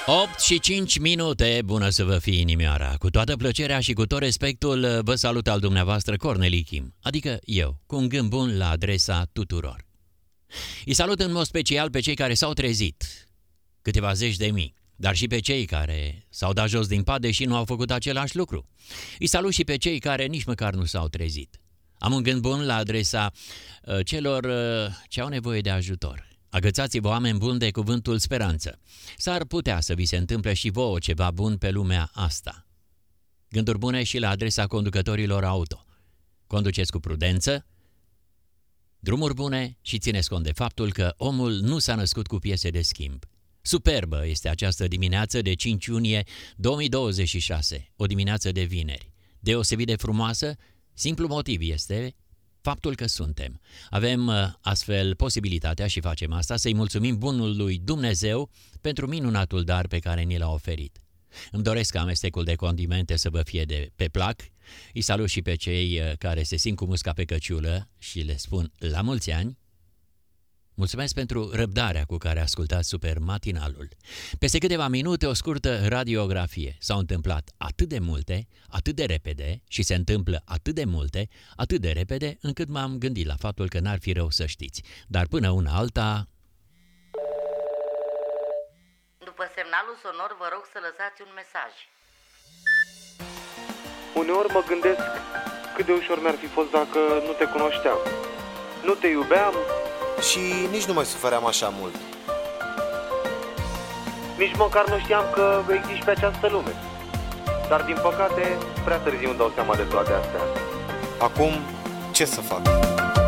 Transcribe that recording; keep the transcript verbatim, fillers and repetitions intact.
opt și cinci minute, bună să vă fie inimioara. Cu toată plăcerea și cu tot respectul vă salut al dumneavoastră Corneli Kim, adică eu, cu un gând bun la adresa tuturor. Îi salut în mod special pe cei care s-au trezit, câteva zeci de mii, dar și pe cei care s-au dat jos din pat deși nu au făcut același lucru. Îi salut și pe cei care nici măcar nu s-au trezit. Am un gând bun la adresa uh, celor uh, ce au nevoie de ajutor. Agățați-vă, oameni buni, de cuvântul speranță. S-ar putea să vi se întâmple și vouă ceva bun pe lumea asta. Gânduri bune și la adresa conducătorilor auto. Conduceți cu prudență, drumuri bune și țineți cont de faptul că omul nu s-a născut cu piese de schimb. Superbă este această dimineață de cinci iunie două mii douăzeci și șase, o dimineață de vineri. Deosebit de frumoasă, simplu motiv este faptul că suntem. Avem astfel posibilitatea și facem asta să-i mulțumim bunului Dumnezeu pentru minunatul dar pe care ni l-a oferit. Îmi doresc ca amestecul de condimente să vă fie de pe plac. Îi salut și pe cei care se simt cu musca pe căciulă și le spun la mulți ani. Mulțumesc pentru răbdarea cu care ascultați Super Matinalul. Peste câteva minute, o scurtă radiografie. S-au întâmplat atât de multe, atât de repede și se întâmplă atât de multe, atât de repede, încât m-am gândit la faptul că n-ar fi rău să știți. Dar până una alta... După semnalul sonor, vă rog să lăsați un mesaj. Uneori mă gândesc cât de ușor mi-ar fi fost dacă nu te cunoșteam. Nu te iubeam și nici nu mai sufeream așa mult. Nici măcar nu știam că existi pe această lume. Dar din păcate, prea târziu îmi dau seama de toate astea. Acum, ce să fac?